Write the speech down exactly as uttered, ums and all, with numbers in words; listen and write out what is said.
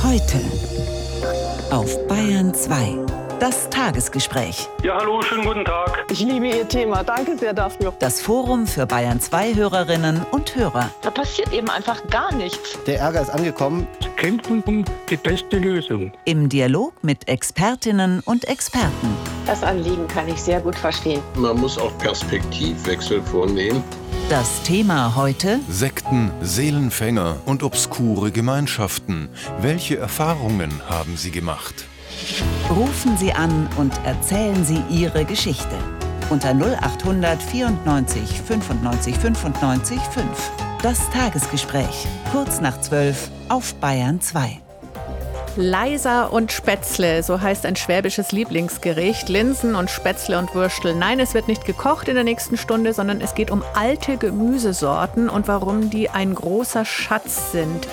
Heute auf Bayern zwei. Das Tagesgespräch. Ja, hallo, schönen guten Tag. Ich liebe Ihr Thema. Danke sehr dafür. Das Forum für Bayern zwei Hörerinnen und Hörer. Da passiert eben einfach gar nichts. Der Ärger ist angekommen. Kämpfen um die beste Lösung. Im Dialog mit Expertinnen und Experten. Das Anliegen kann ich sehr gut verstehen. Man muss auch Perspektivwechsel vornehmen. Das Thema heute: Sekten, Seelenfänger und obskure Gemeinschaften. Welche Erfahrungen haben Sie gemacht? Rufen Sie an und erzählen Sie Ihre Geschichte. Unter null acht hundert vierundneunzig fünfundneunzig fünfundneunzig fünf. Das Tagesgespräch. Kurz nach zwölf auf Bayern zwei. Leiser und Spätzle, so heißt ein schwäbisches Lieblingsgericht. Linsen und Spätzle und Würstel. Nein, es wird nicht gekocht in der nächsten Stunde, sondern es geht um alte Gemüsesorten und warum die ein großer Schatz sind.